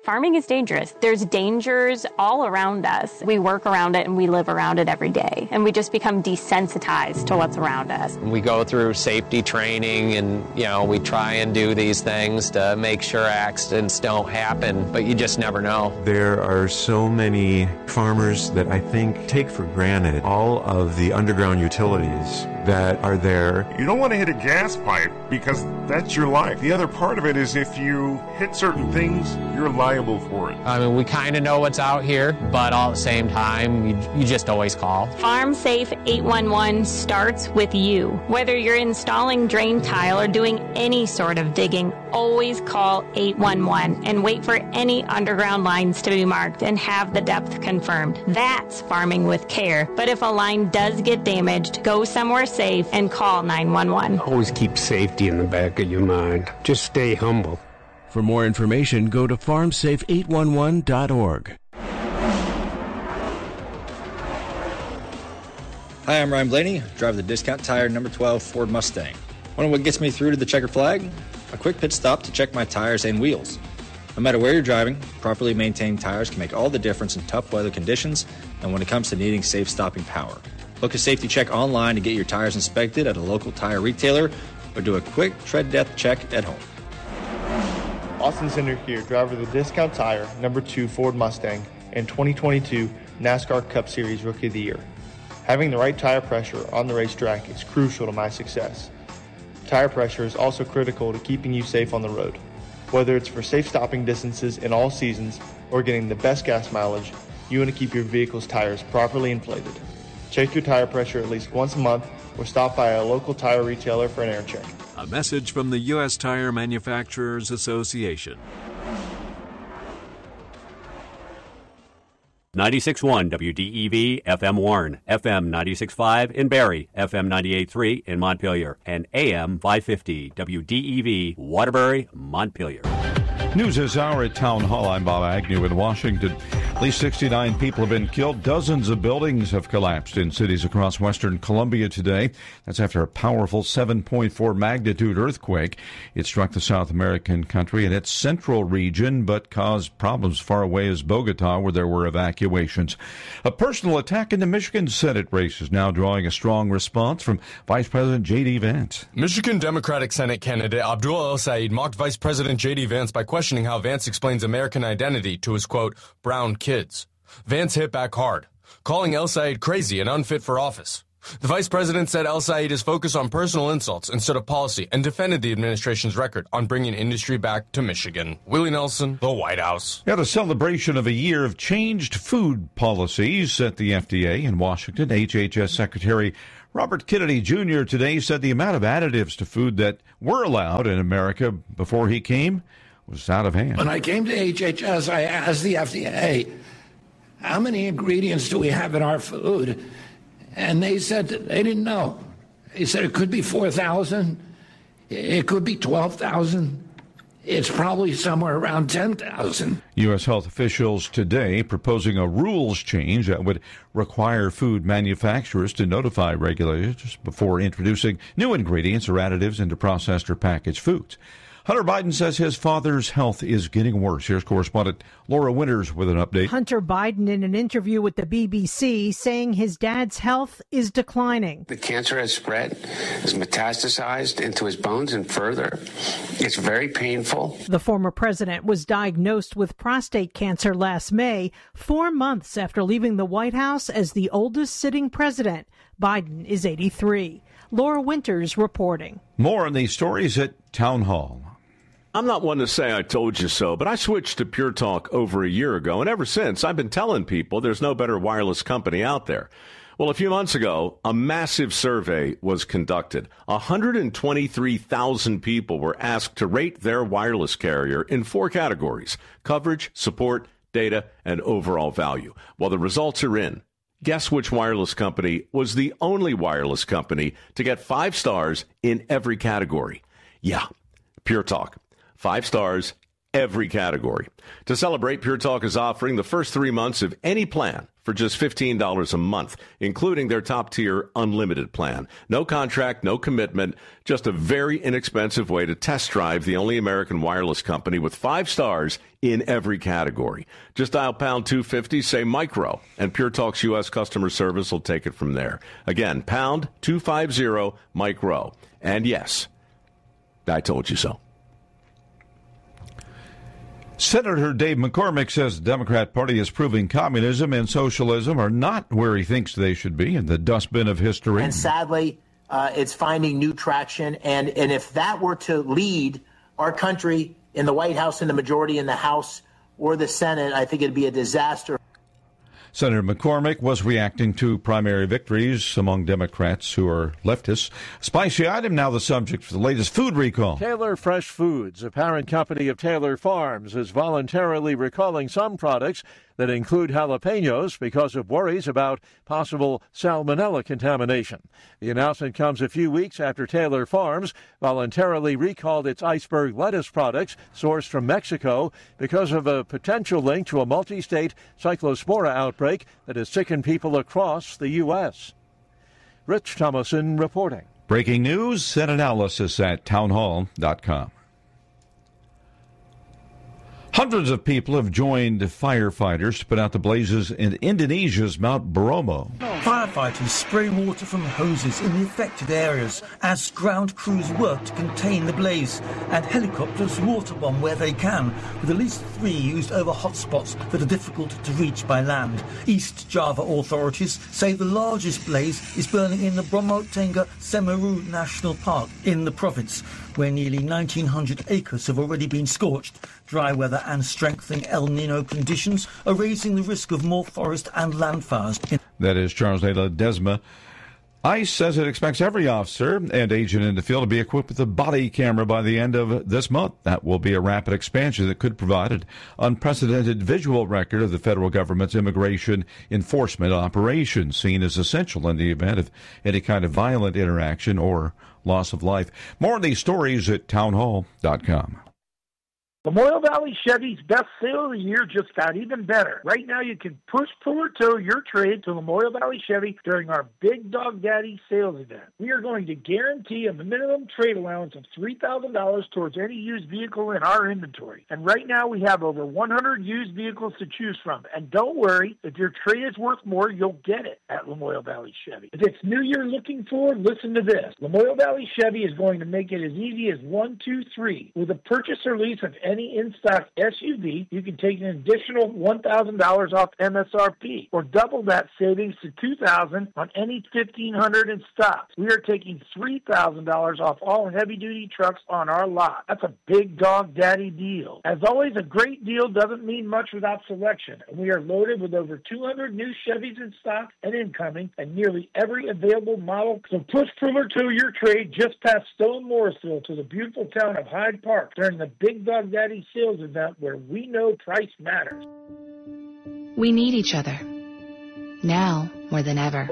Farming is dangerous. There's dangers all around us. We work around it and we live around it every day. And we just become desensitized to what's around us. We go through safety training and, we try and do these things to make sure accidents don't happen, but you just never know. There are so many farmers that I think take for granted all of the underground utilities that are there. You don't want to hit a gas pipe because that's your life. The other part of it is if you hit certain things, you're liable for it. I mean, we kind of know what's out here, but all at the same time, you just always call. Farm Safe 811 starts with you. Whether you're installing drain tile or doing any sort of digging, always call 811 and wait for any underground lines to be marked and have the depth confirmed. That's farming with care. But if a line does get damaged, go somewhere safe and call 911. Always keep safety in the back of your mind. Just stay humble. For more information, go to farmsafe811.org. Hi, I'm Ryan Blaney, driver of the Discount Tire number 12 Ford Mustang. Wonder what gets me through to the checker flag? A quick pit stop to check my tires and wheels. No matter where you're driving, properly maintained tires can make all the difference in tough weather conditions and when it comes to needing safe stopping power. Book a safety check online to get your tires inspected at a local tire retailer or do a quick tread depth check at home. Austin Center here, driver of the Discount Tire number 2 Ford Mustang and 2022 NASCAR Cup Series Rookie of the Year. Having the right tire pressure on the racetrack is crucial to my success. Tire pressure is also critical to keeping you safe on the road. Whether it's for safe stopping distances in all seasons or getting the best gas mileage, you want to keep your vehicle's tires properly inflated. Check your tire pressure at least once a month or stop by a local tire retailer for an air check. A message from the U.S. Tire Manufacturers Association. 96.1 WDEV FM Warren, FM 96.5 in Barrie, FM 98.3 in Montpelier, and AM 550 WDEV Waterbury, Montpelier. News this hour at Town Hall. I'm Bob Agnew in Washington. At least 69 people have been killed. Dozens of buildings have collapsed in cities across western Colombia today. That's after a powerful 7.4 magnitude earthquake. It struck the South American country in its central region, but caused problems far away as Bogota, where there were evacuations. A personal attack in the Michigan Senate race is now drawing a strong response from Vice President J.D. Vance. Michigan Democratic Senate candidate Abdul El-Sayed mocked Vice President J.D. Vance by questioning how Vance explains American identity to his, quote, brown kids. Vance hit back hard, calling El-Sayed crazy and unfit for office. The vice president said El-Sayed is focused on personal insults instead of policy and defended the administration's record on bringing industry back to Michigan. Willie Nelson, the White House. At a celebration of a year of changed food policies at the FDA in Washington, HHS Secretary Robert Kennedy Jr. today said the amount of additives to food that were allowed in America before he came was out of hand. When I came to HHS, I asked the FDA, how many ingredients do we have in our food? And they said they didn't know. They said it could be 4,000. It could be 12,000. It's probably somewhere around 10,000. U.S. health officials today proposing a rules change that would require food manufacturers to notify regulators before introducing new ingredients or additives into processed or packaged foods. Hunter Biden says his father's health is getting worse. Here's correspondent Laura Winters with an update. Hunter Biden in an interview with the BBC saying his dad's health is declining. The cancer has spread, has metastasized into his bones and further. It's very painful. The former president was diagnosed with prostate cancer last May, 4 months after leaving the White House as the oldest sitting president. Biden is 83. Laura Winters reporting. More on these stories at Town Hall. I'm not one to say I told you so, but I switched to Pure Talk over a year ago, and ever since, I've been telling people there's no better wireless company out there. Well, a few months ago, a massive survey was conducted. 123,000 people were asked to rate their wireless carrier in 4 categories: coverage, support, data, and overall value. Well, the results are in. Guess which wireless company was the only wireless company to get 5 stars in every category? Yeah, Pure Talk. 5 stars, every category. To celebrate, Pure Talk is offering the first 3 months of any plan for just $15 a month, including their top-tier unlimited plan. No contract, no commitment, just a very inexpensive way to test drive the only American wireless company with 5 stars in every category. Just dial pound 250, say micro, and Pure Talk's U.S. customer service will take it from there. Again, pound 250 micro. And yes, I told you so. Senator Dave McCormick says the Democrat Party is proving communism and socialism are not where he thinks they should be, in the dustbin of history. And sadly, it's finding new traction. And if that were to lead our country in the White House, in the majority in the House or the Senate, I think it'd be a disaster. Senator McCormick was reacting to primary victories among Democrats who are leftists. Spicy item now the subject for the latest food recall. Taylor Fresh Foods, a parent company of Taylor Farms, is voluntarily recalling some products that include jalapenos because of worries about possible salmonella contamination. The announcement comes a few weeks after Taylor Farms voluntarily recalled its iceberg lettuce products sourced from Mexico because of a potential link to a multi-state cyclospora outbreak that has sickened people across the U.S. Rich Thomason reporting. Breaking news and analysis at townhall.com. Hundreds of people have joined firefighters to put out the blazes in Indonesia's Mount Bromo. Firefighters spray water from hoses in the affected areas as ground crews work to contain the blaze, and helicopters waterbomb where they can, with at least 3 used over hotspots that are difficult to reach by land. East Java authorities say the largest blaze is burning in the Bromo Tengah Semeru National Park in the province, where nearly 1,900 acres have already been scorched. Dry weather and strengthening El Nino conditions are raising the risk of more forest and land fires. That is Charles de Ledesma. ICE says it expects every officer and agent in the field to be equipped with a body camera by the end of this month. That will be a rapid expansion that could provide an unprecedented visual record of the federal government's immigration enforcement operations, seen as essential in the event of any kind of violent interaction or loss of life. More of these stories at townhall.com. Lamoille Valley Chevy's best sale of the year just got even better. Right now, you can push, pull, or tow your trade to Lamoille Valley Chevy during our Big Dog Daddy sales event. We are going to guarantee a minimum trade allowance of $3,000 towards any used vehicle in our inventory. And right now, we have over 100 used vehicles to choose from. And don't worry, if your trade is worth more, you'll get it at Lamoille Valley Chevy. If it's new you're looking for, listen to this. Lamoille Valley Chevy is going to make it as easy as 1, 2, 3. With a purchase or lease of any in-stock SUV, you can take an additional $1,000 off MSRP, or double that savings to $2,000 on any 1,500 in stock. We are taking $3,000 off all heavy-duty trucks on our lot. That's a Big Dog Daddy deal. As always, a great deal doesn't mean much without selection, and we are loaded with over 200 new Chevys in stock and incoming, and nearly every available model. So push, pull, or tow your trade just past Stone Morrisville to the beautiful town of Hyde Park during the Big Dog Daddy sales event, where we know price matters. We need each other, now more than ever,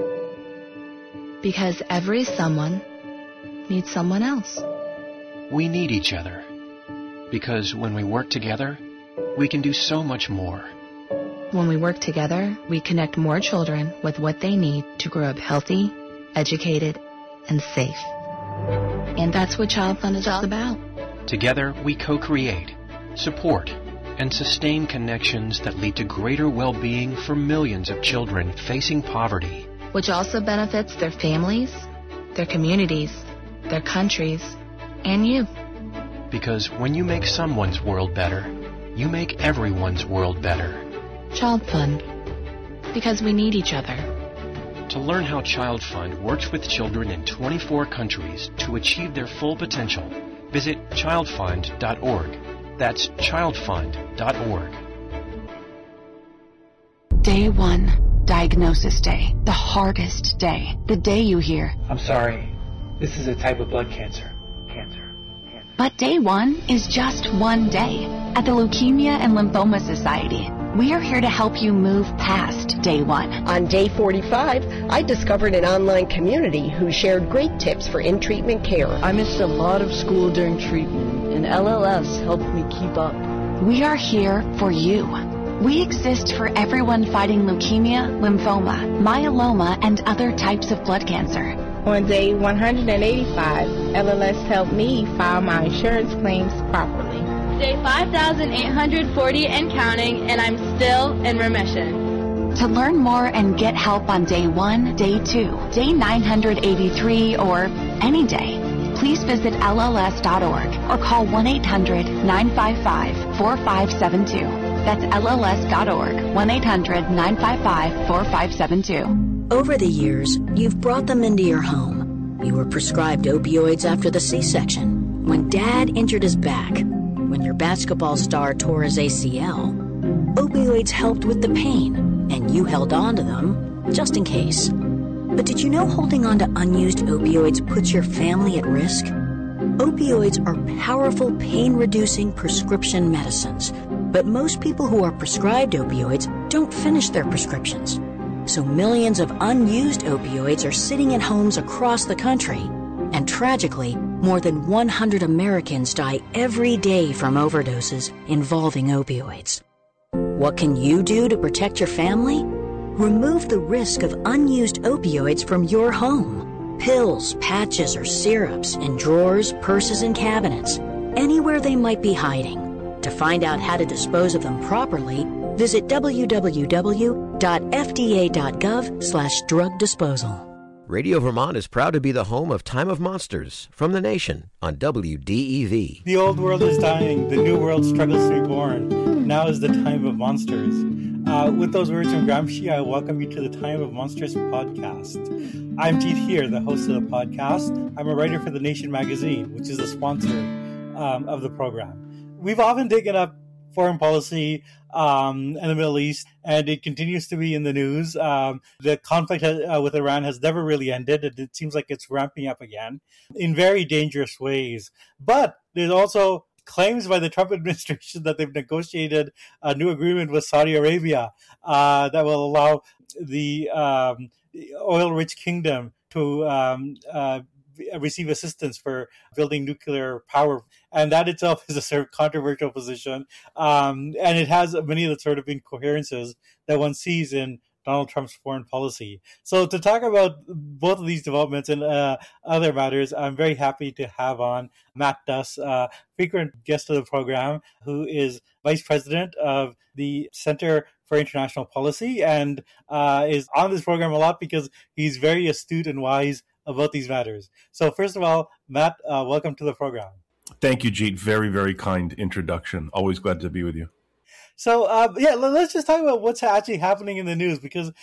because every someone needs someone else. We need each other, because when we work together, we can do so much more. When we work together, we connect more children with what they need to grow up healthy, educated, and safe. And that's what Child Fund is all about. Together, we co-create, support, and sustain connections that lead to greater well-being for millions of children facing poverty. Which also benefits their families, their communities, their countries, and you. Because when you make someone's world better, you make everyone's world better. Child Fund. Because we need each other. To learn how Child Fund works with children in 24 countries to achieve their full potential, visit childfund.org. That's childfund.org. Day 1, diagnosis day. The hardest day. The day you hear, I'm sorry, this is a type of blood cancer. But day 1 is just one day. At the Leukemia and Lymphoma Society, we are here to help you move past day 1. On day 45, I discovered an online community who shared great tips for in-treatment care. I missed a lot of school during treatment, and LLS helped me keep up. We are here for you. We exist for everyone fighting leukemia, lymphoma, myeloma, and other types of blood cancer. On day 185, LLS helped me file my insurance claims properly. Day 5,840 and counting, and I'm still in remission. To learn more and get help on day 1, day 2, day 983, or any day, please visit LLS.org or call 1-800-955-4572. That's LLS.org, 1-800-955-4572. Over the years, you've brought them into your home. You were prescribed opioids after the C-section, when Dad injured his back, when your basketball star tore his ACL. Opioids helped with the pain, and you held on to them just in case. But did you know holding on to unused opioids puts your family at risk? Opioids are powerful pain-reducing prescription medicines, but most people who are prescribed opioids don't finish their prescriptions. So millions of unused opioids are sitting in homes across the country. And tragically, more than 100 Americans die every day from overdoses involving opioids. What can you do to protect your family? Remove the risk of unused opioids from your home. Pills, patches, or syrups in drawers, purses, and cabinets, anywhere they might be hiding. To find out how to dispose of them properly, visit www.fda.gov/drug disposal. Radio Vermont is proud to be the home of Time of Monsters from the Nation on WDEV. The old world is dying. The new world struggles to be born. Now is the time of monsters. With those words from Gramsci, I welcome you to the Time of Monsters podcast. I'm Jeet Heer, the host of the podcast. I'm a writer for The Nation magazine, which is a sponsor of the program. We've often taken up foreign policy in the Middle East, and it continues to be in the news. The conflict with Iran has never really ended, and it seems like it's ramping up again in very dangerous ways. But there's also claims by the Trump administration that they've negotiated a new agreement with Saudi Arabia that will allow the oil-rich kingdom to receive assistance for building nuclear power. And that itself is a sort of controversial position. And it has many of the sort of incoherences that one sees in Donald Trump's foreign policy. So to talk about both of these developments and other matters, I'm very happy to have on Matt Duss, frequent guest of the program, who is Vice President of the Center for International Policy and is on this program a lot because he's very astute and wise about these matters. So first of all, Matt, welcome to the program. Thank you, Jeet. Very, very kind introduction. Always glad to be with you. So, let's just talk about what's actually happening in the news, because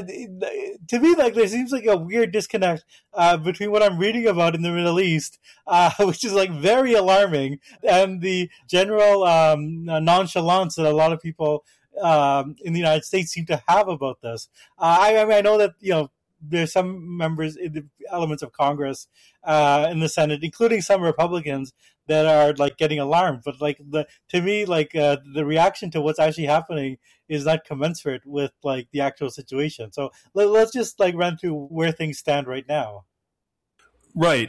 to me, like, there seems like a weird disconnect between what I'm reading about in the Middle East, which is like very alarming, and the general nonchalance that a lot of people in the United States seem to have about this. I know that, there's some members in the elements of Congress in the Senate, including some Republicans, that are like getting alarmed. But to me, the reaction to what's actually happening is not commensurate with like the actual situation. So let's just run through where things stand right now. Right.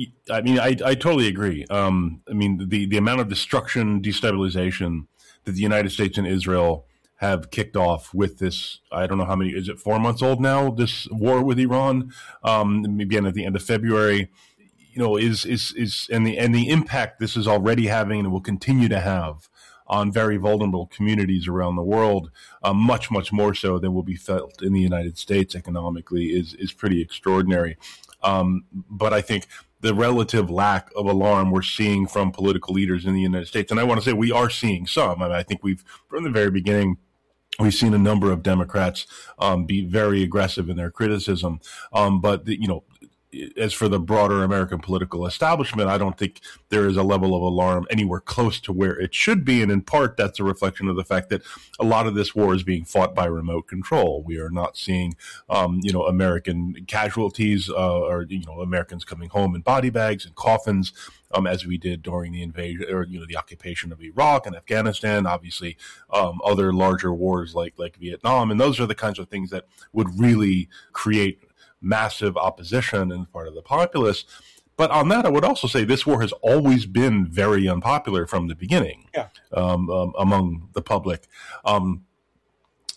I totally agree. The amount of destruction, destabilization that the United States and Israel have kicked off with this, I don't know how many, is it 4 months old now, this war with Iran, began at the end of February, is the impact this is already having and will continue to have on very vulnerable communities around the world, much, much more so than will be felt in the United States economically, is pretty extraordinary. But I think the relative lack of alarm we're seeing from political leaders in the United States, and I want to say we are seeing some. I think from the very beginning, we've seen a number of Democrats be very aggressive in their criticism. But as for the broader American political establishment, I don't think there is a level of alarm anywhere close to where it should be. And in part, that's a reflection of the fact that a lot of this war is being fought by remote control. We are not seeing, American casualties or Americans coming home in body bags and coffins, as we did during the invasion or, the occupation of Iraq and Afghanistan, obviously, other larger wars like Vietnam. And those are the kinds of things that would really create massive opposition on the part of the populace. But on that, I would also say this war has always been very unpopular from the beginning among the public.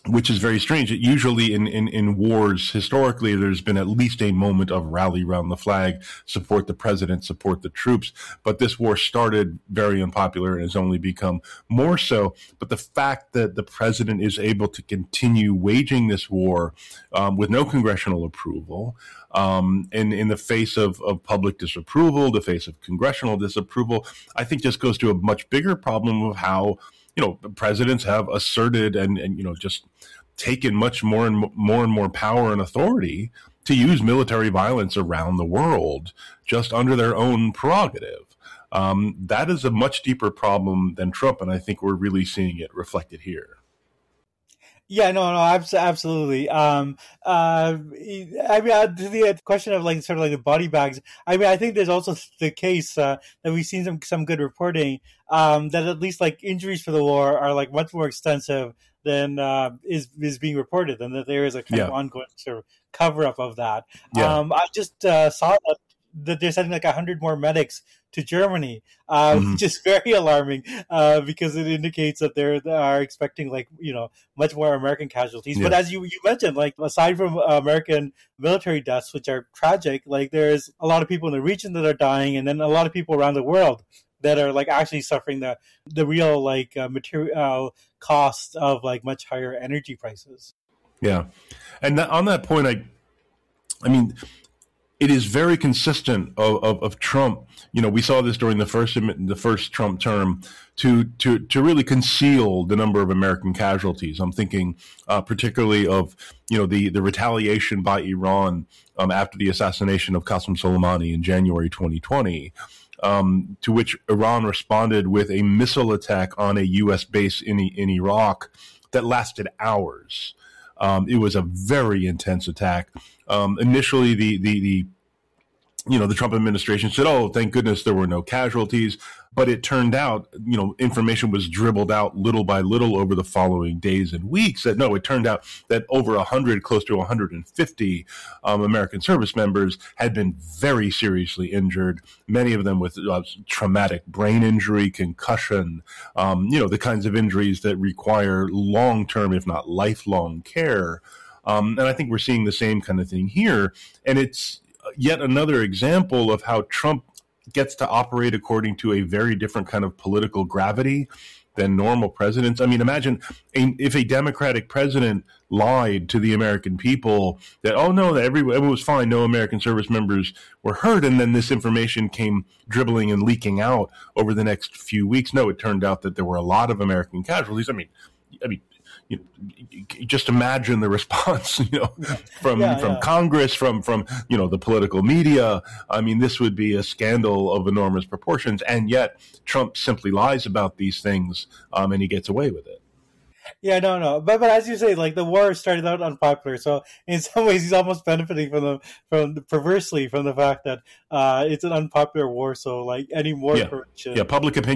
which is very strange. It usually in wars, historically, there's been at least a moment of rally around the flag, support the president, support the troops. But this war started very unpopular and has only become more so. But the fact that the president is able to continue waging this war with no congressional approval, in the face of public disapproval, the face of congressional disapproval, I think just goes to a much bigger problem of how, presidents have asserted and just taken much more and more power and authority to use military violence around the world just under their own prerogative. That is a much deeper problem than Trump, and I think we're really seeing it reflected here. Yeah, no, absolutely. To the question of sort of the body bags, I think there's also the case that we've seen some good reporting that at least injuries for the war are much more extensive than is being reported, and that there is a kind of ongoing sort of cover up of that. Yeah. I just saw that they're sending 100 more medics to Germany, which is very alarming because it indicates that they are expecting much more American casualties. Yeah. But as you mentioned, aside from American military deaths, which are tragic, there's a lot of people in the region that are dying, and then a lot of people around the world that are actually suffering the real material cost of much higher energy prices. Yeah, and on that point, I mean. It is very consistent of Trump. We saw this during the first Trump term to really conceal the number of American casualties. I'm thinking particularly of the retaliation by Iran after the assassination of Qasem Soleimani in January 2020, to which Iran responded with a missile attack on a U.S. base in Iraq that lasted hours. It was a very intense attack. Initially, the Trump administration said, "Oh, thank goodness there were no casualties," but it turned out, information was dribbled out little by little over the following days and weeks. That it turned out that over 100, close to 150 American service members had been very seriously injured. Many of them with traumatic brain injury, concussion, the kinds of injuries that require long-term, if not lifelong care. And I think we're seeing the same kind of thing here. And it's yet another example of how Trump gets to operate according to a very different kind of political gravity than normal presidents. I mean, imagine if a Democratic president lied to the American people that, oh, no, that everyone was fine, no American service members were hurt, and then this information came dribbling and leaking out over the next few weeks. No, it turned out that there were a lot of American casualties. I mean, just imagine the response, from Congress, from the political media. I mean, this would be a scandal of enormous proportions, and yet Trump simply lies about these things, and he gets away with it. Yeah, no. But as you say, the war started out unpopular, so in some ways he's almost benefiting perversely from the fact that it's an unpopular war. So any more correction, public opinion